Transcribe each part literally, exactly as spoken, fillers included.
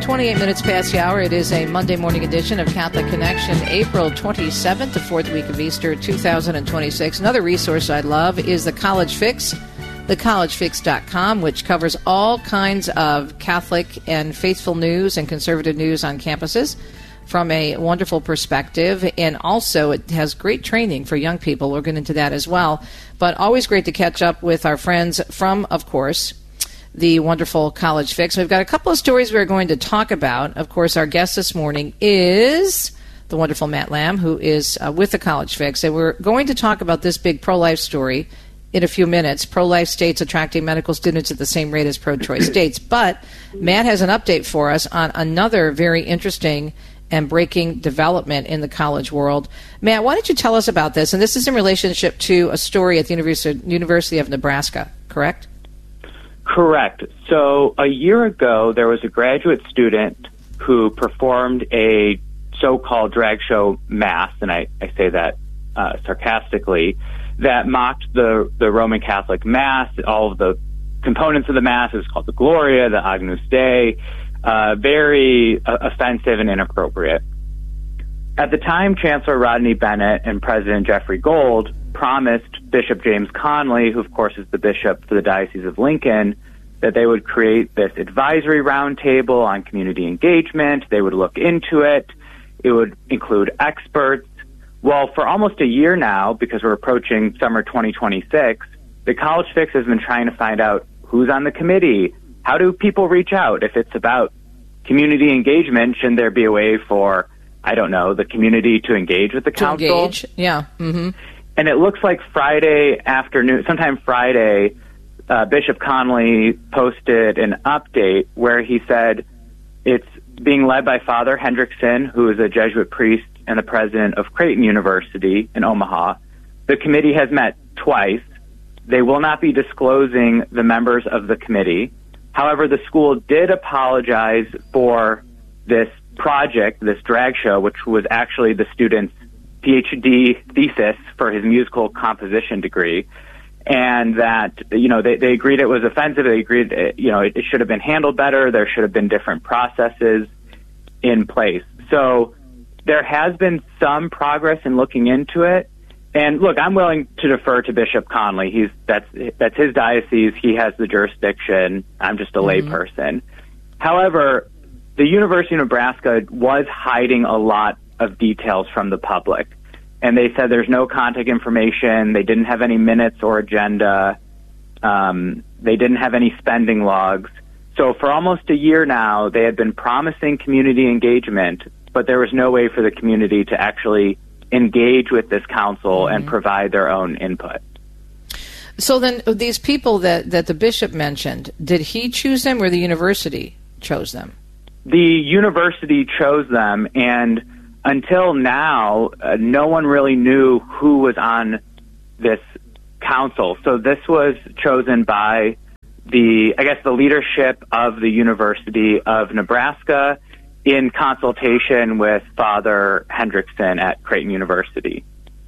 twenty-eight minutes past the hour. It is a Monday morning edition of Catholic Connection, April twenty-seventh, the fourth week of Easter, two thousand twenty-six. Another resource I love is the College Fix, the college fix dot com, which covers all kinds of Catholic and faithful news and conservative news on campuses from a wonderful perspective. And also it has great training for young people. We'll get into that as well. But always great to catch up with our friends from, of course, the wonderful College Fix. We've got a couple of stories we're going to talk about. Of course, our guest this morning is the wonderful Matt Lamb, who is uh, with the College Fix. And we're going to talk about this big pro-life story in a few minutes. Pro-life states attracting medical students at the same rate as pro-choice states. But Matt has an update for us on another very interesting and breaking development in the college world. Matt, why don't you tell us about this? And this is in relationship to a story at the University University of Nebraska, correct? Correct. So a year ago, there was a graduate student who performed a so-called drag show mass, and I, I say that uh, sarcastically, that mocked the, the Roman Catholic Mass, all of the components of the Mass. It was called the Gloria, the Agnus Dei, uh, very uh, offensive and inappropriate. At the time, Chancellor Rodney Bennett and President Jeffrey Gold promised Bishop James Conley, who of course is the bishop for the Diocese of Lincoln, that they would create this advisory roundtable on community engagement. They would look into it. It would include experts. Well, for almost a year now, because we're approaching summer twenty twenty-six, the College Fix has been trying to find out who's on the committee. How do people reach out? If it's about community engagement, shouldn't there be a way for, I don't know, the community to engage with the to council? Engage, yeah. Mm-hmm. And it looks like Friday afternoon, sometime Friday, uh, Bishop Conley posted an update where he said it's being led by Father Hendrickson, who is a Jesuit priest and the president of Creighton University in Omaha. The committee has met twice. They will not be disclosing the members of the committee. However, the school did apologize for this project, this drag show, which was actually the student's PhD thesis for his musical composition degree, and that, you know, they, they agreed it was offensive. They agreed, you know, it, it should have been handled better. There should have been different processes in place. So there has been some progress in looking into it. And look, I'm willing to defer to Bishop Conley. He's that's that's his diocese. He has the jurisdiction. I'm just a mm-hmm. layperson. However, the University of Nebraska was hiding a lot of details from the public. And they said there's no contact information. They didn't have any minutes or agenda. Um, they didn't have any spending logs. So for almost a year now, they had been promising community engagement, but there was no way for the community to actually engage with this council mm-hmm. and provide their own input. So then these people that, that the bishop mentioned, did he choose them or the university chose them? The university chose them, and until now, uh, no one really knew who was on this council. So this was chosen by the, I guess, the leadership of the University of Nebraska in consultation with Father Hendrickson at Creighton University.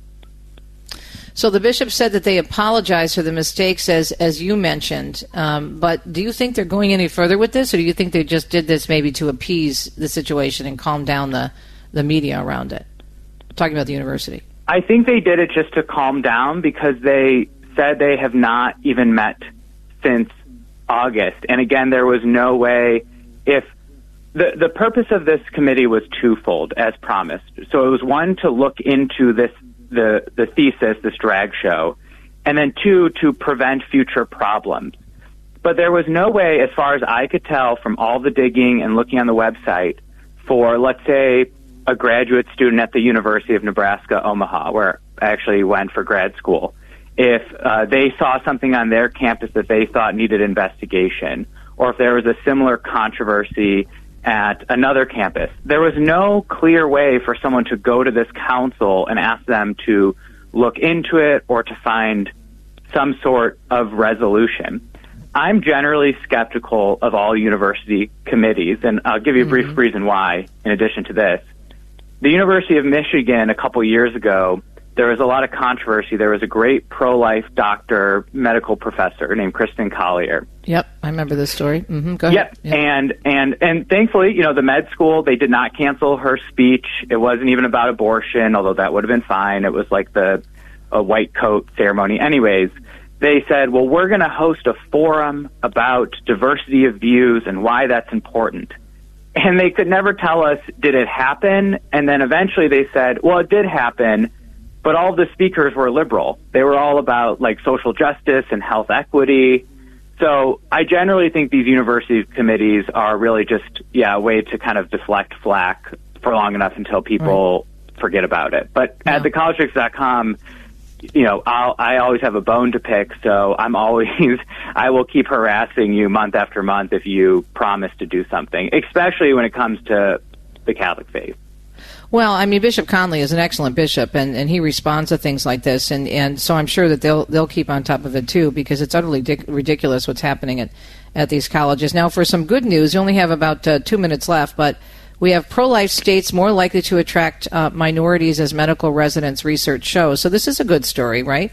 So the bishop said that they apologized for the mistakes, as as you mentioned. Um, but do you think they're going any further with this, or do you think they just did this maybe to appease the situation and calm down the, the media around it? I'm talking about the university. I think they did it just to calm down, because they said they have not even met since August. And again, there was no way, if the the purpose of this committee was twofold, as promised. So it was, one, to look into this the the thesis, this drag show, and then two, to prevent future problems. But there was no way, as far as I could tell from all the digging and looking on the website, for, let's say, a graduate student at the University of Nebraska, Omaha, where I actually went for grad school, if uh, they saw something on their campus that they thought needed investigation, or if there was a similar controversy at another campus, there was no clear way for someone to go to this council and ask them to look into it or to find some sort of resolution. I'm generally skeptical of all university committees, and I'll give you a brief mm-hmm. reason why, in addition to this. The University of Michigan, a couple years ago, there was a lot of controversy. There was a great pro-life doctor, medical professor named Kristen Collier. Yep, I remember this story. Mm-hmm. Go ahead. Yep, yep. and and and thankfully, you know, the med school, they did not cancel her speech. It wasn't even about abortion, although that would have been fine. It was like the a white coat ceremony. Anyways, they said, well, we're going to host a forum about diversity of views and why that's important. And they could never tell us, did it happen? And then eventually they said, well, it did happen, but all of the speakers were liberal. They were all about like social justice and health equity. So I generally think these university committees are really just, yeah, a way to kind of deflect flack for long enough until people right. forget about it. But yeah. at the college fix dot com, you know, I'll, I always have a bone to pick, so I'm always, I will keep harassing you month after month if you promise to do something, especially when it comes to the Catholic faith. Well, I mean, Bishop Conley is an excellent bishop, and, and he responds to things like this, and, and so I'm sure that they'll they'll keep on top of it, too, because it's utterly dic- ridiculous what's happening at, at these colleges. Now, for some good news, you only have about uh, two minutes left, but we have pro-life states more likely to attract uh, minorities as medical residents, research shows. So this is a good story, right?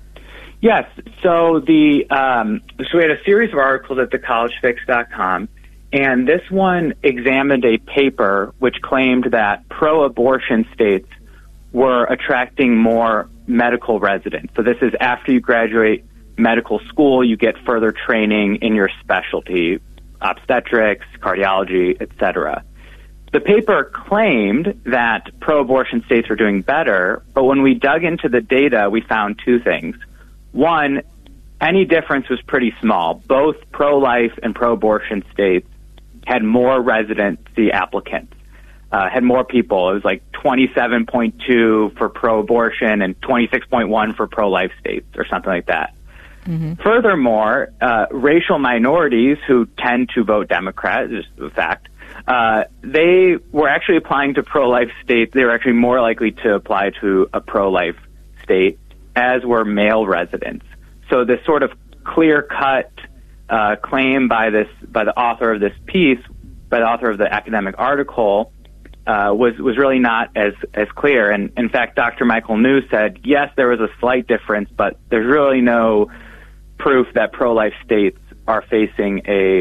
Yes. So the um, so we had a series of articles at the college fix dot com, and this one examined a paper which claimed that pro-abortion states were attracting more medical residents. So this is after you graduate medical school, you get further training in your specialty, obstetrics, cardiology, et cetera. The paper claimed that pro-abortion states were doing better, but when we dug into the data, we found two things. One, any difference was pretty small. Both pro-life and pro-abortion states had more residency applicants, uh, had more people. It was like twenty-seven point two for pro-abortion and twenty-six point one for pro-life states or something like that. Mm-hmm. Furthermore, uh, racial minorities who tend to vote Democrat, is a fact, Uh, they were actually applying to pro-life states. They were actually more likely to apply to a pro-life state, as were male residents. So this sort of clear-cut uh, claim by this by the author of this piece, by the author of the academic article, uh, was was really not as as clear. And in fact, Doctor Michael New said, yes, there was a slight difference, but there's really no proof that pro-life states are facing a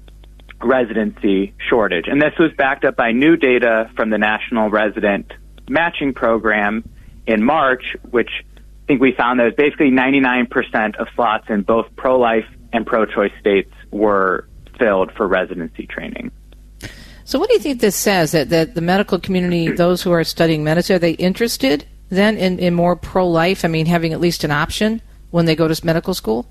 residency shortage. And this was backed up by new data from the National Resident Matching Program in March, which I think we found that basically ninety-nine percent of slots in both pro-life and pro-choice states were filled for residency training. So what do you think this says? That, that the medical community, those who are studying medicine, are they interested then in, in more pro-life? I mean, having at least an option when they go to medical school?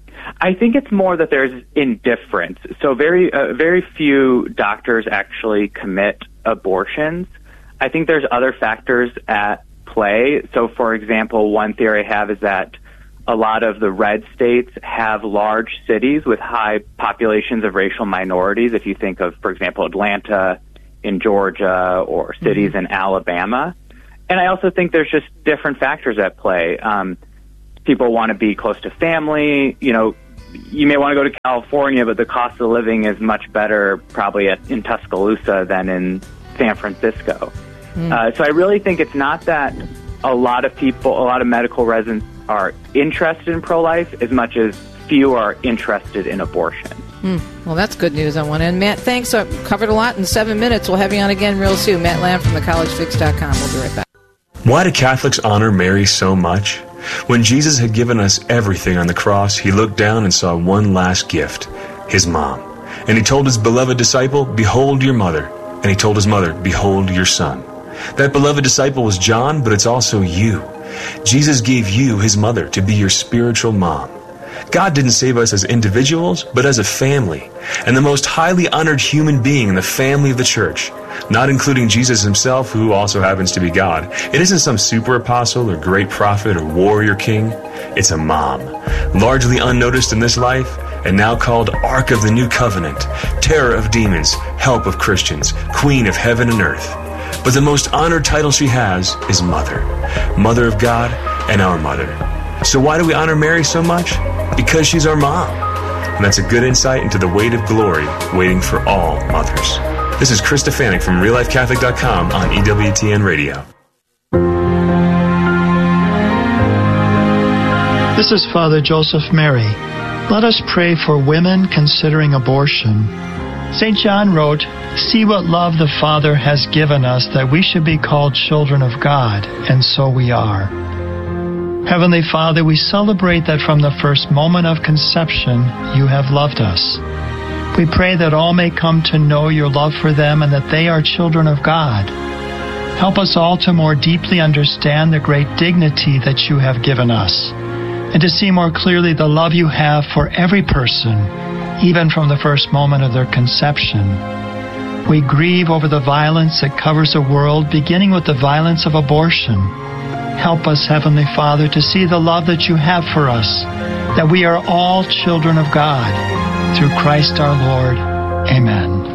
I think it's more that there's indifference. So very, uh, very few doctors actually commit abortions. I think there's other factors at play. So, for example, one theory I have is that a lot of the red states have large cities with high populations of racial minorities. If you think of, for example, Atlanta in Georgia or cities mm-hmm. in Alabama. And I also think there's just different factors at play. Um, People want to be close to family. You know, you may want to go to California, but the cost of living is much better probably at, in Tuscaloosa than in San Francisco. Mm. Uh, so I really think it's not that a lot of people, a lot of medical residents are interested in pro-life as much as few are interested in abortion. Mm. Well, that's good news on one end. Matt, thanks. I covered a lot in seven minutes. We'll have you on again real soon. Matt Lamb from the college fix dot com. We'll be right back. Why do Catholics honor Mary so much? When Jesus had given us everything on the cross, he looked down and saw one last gift, his mom. And he told his beloved disciple, behold your mother. And he told his mother, behold your son. That beloved disciple was John, but it's also you. Jesus gave you his mother to be your spiritual mom. God didn't save us as individuals, but as a family, and the most highly honored human being in the family of the church, not including Jesus himself, who also happens to be God. It isn't some super apostle or great prophet or warrior king. It's a mom, largely unnoticed in this life, and now called Ark of the New Covenant, terror of demons, help of Christians, queen of heaven and earth. But the most honored title she has is Mother, Mother of God and our Mother. So why do we honor Mary so much? Because she's our mom. And that's a good insight into the weight of glory waiting for all mothers. This is Chris Stefanik from real life catholic dot com on E W T N Radio. This is Father Joseph Mary. Let us pray for women considering abortion. Saint John wrote, "See what love the Father has given us, that we should be called children of God, and so we are." Heavenly Father, we celebrate that from the first moment of conception, you have loved us. We pray that all may come to know your love for them and that they are children of God. Help us all to more deeply understand the great dignity that you have given us, and to see more clearly the love you have for every person, even from the first moment of their conception. We grieve over the violence that covers the world, beginning with the violence of abortion. Help us, Heavenly Father, to see the love that you have for us, that we are all children of God. Through Christ our Lord. Amen.